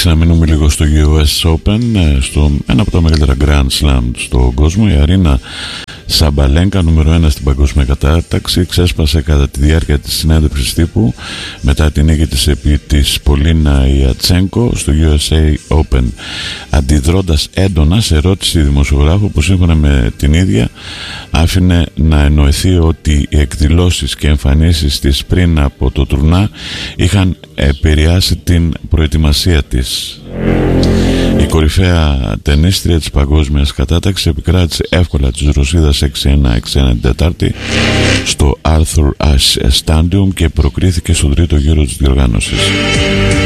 Εντάξει, να μείνουμε λίγο στο US Open, στο ένα από τα μεγαλύτερα Grand Slam στον κόσμο. Η Αρίνα Σαμπαλένκα, νούμερο 1 στην παγκόσμια κατάταξη, ξέσπασε κατά τη διάρκεια της συνέντευξης τύπου μετά την νίκη της επί της Πολίνα Ιατσένκο στο USA Open, αντιδρώντας έντονα σε ερώτηση δημοσιογράφου που σύμφωνα με την ίδια άφηνε να εννοηθεί ότι οι εκδηλώσεις και εμφανίσεις της πριν από το τουρνά είχαν επηρεάσει την προετοιμασία της. Η κορυφαία τενίστρια της παγκόσμιας κατάταξης επικράτησε εύκολα της Ρωσίδας 6-1 την Τετάρτη στο Arthur Ashe Stadium και προκρίθηκε στον τρίτο γύρο της διοργάνωσης.